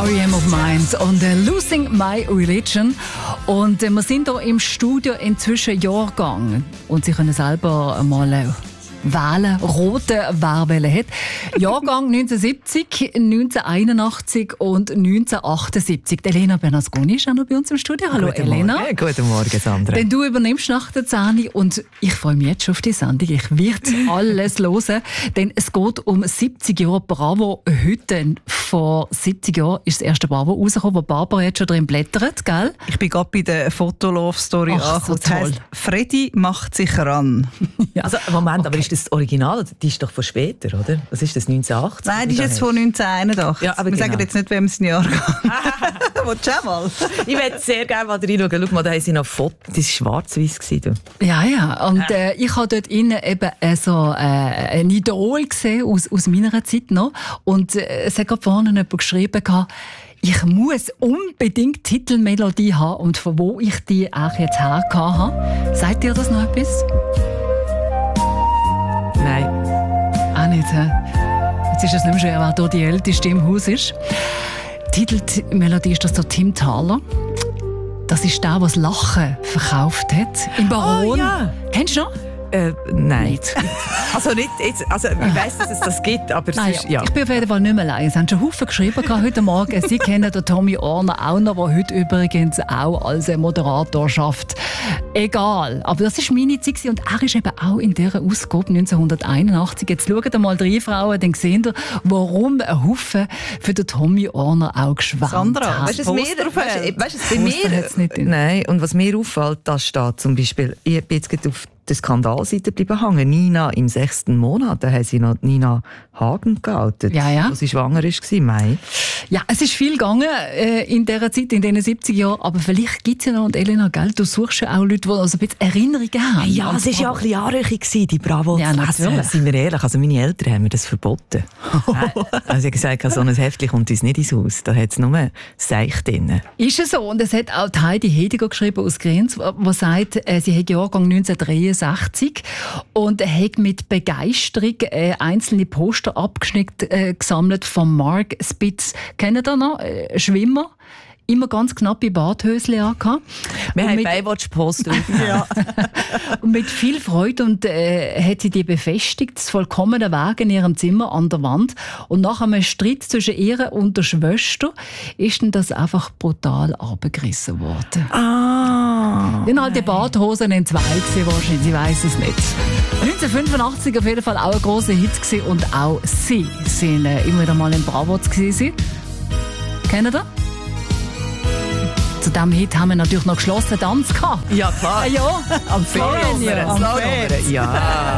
R.E.M. of Mind und Losing My Religion. Und wir sind hier im Studio inzwischen Jahrgang. Und Sie können selber mal wählen, rote wer wählen hat. Jahrgang 1970, 1981 und 1978. Elena Bernasconi ist auch noch bei uns im Studio. Hallo Guten Elena. Morgen. Guten Morgen, Sandra. Denn du übernimmst nach der 10 und ich freue mich jetzt schon auf die Sendung. Ich werde alles hören, denn es geht um 70 Jahre Bravo. Heute, vor 70 Jahren, ist das erste Bravo rausgekommen, wo Barbara jetzt schon drin blättert, gell? Ich bin gerade bei der Fotolove-Story angekommen. So das heisst, Freddy macht sich ran. Ja. Also, Moment, aber ist das Original? Die ist doch von später, oder? Was ist das, 1980? Nein, die ist jetzt von 1981. Ja, aber wir genau. sagen jetzt nicht, wem es ein Jahr geht. Willst du auch mal? Ich möchte sehr gerne mal reinschauen. Schau mal, da haben sie noch Fotos. Das war schwarz-weiß. Ja. Und ich habe dort innen eben ein Idol gesehen aus meiner Zeit noch. Und es hat gerade vorne jemand geschrieben, ich muss unbedingt Titelmelodie haben und von wo ich die auch jetzt her habe. Sagt ihr das noch etwas? Nein. Auch nicht. Jetzt ist es nicht mehr schwer, wer hier die Älteste im Haus ist. Titelmelodie ist das der Tim Thaler. Das ist der, der das Lachen verkauft hat. Im Baron. Oh, ja. Kennst du noch? Nein. Also nicht jetzt, also ich weiss, dass es das gibt, aber es ist, ja. Ich bin auf jeden Fall nicht mehr allein. Es haben schon Haufen geschrieben heute Morgen. Sie kennen den Tommy Orner auch noch, der heute übrigens auch als Moderator schafft. Egal. Aber das war meine Zeit und er ist eben auch in dieser Ausgabe 1981. Jetzt schaut ihr mal rein, Frauen, dann seht ihr, warum ein Haufen für den Tommy Orner auch geschwärmt Sandra, hat. weißt du, was bei mir... Nein, und was mir auffällt, da steht zum Beispiel, ich bin jetzt gerade auf der Skandalseite bleiben hängen. Nina im 6. Monat, da haben sie noch Nina Hagen geoutet, ja. als sie schwanger war, Mai. Ja, es ist viel gegangen in dieser Zeit, in diesen 70 Jahren, aber vielleicht gibt es ja noch, und Elena, gell, du suchst ja auch Leute, die also ein bisschen Erinnerungen haben. Ja, es war ja auch ein bisschen anrüchig, die Bravo ja, zu lesen. Seien wir ehrlich, also meine Eltern haben mir das verboten. Also sie haben gesagt, so ein Heftchen kommt uns nicht ins Haus, da hat es nur Seich drin. Ist es so, und es hat auch Heidi Hediger geschrieben aus Grenz, die sagt, sie hat Jahrgang 1963 und hat mit Begeisterung einzelne Poster abgeschnitten gesammelt von Mark Spitz. Kennt ihr noch? Schwimmer. Immer ganz knappe Badhösli angehabt. Wir haben Baywatch-Poster. Ja. Und mit viel Freude und hat sie die befestigt, das vollkommene Weg in ihrem Zimmer an der Wand. Und nach einem Streit zwischen ihr und der Schwester ist dann das einfach brutal abgerissen worden. Dann halt die Badhosen in zwei gewesen, wahrscheinlich, ich weiss es nicht. 1985 auf jeden Fall auch ein grosser Hit gewesen und auch sie sind immer wieder mal in Bravo gewesen. Kennt ihr? Zu diesem Hit haben wir natürlich noch geschlossen Tanz gehabt. Ja, klar. Ja, am Ferienjahr. Ja.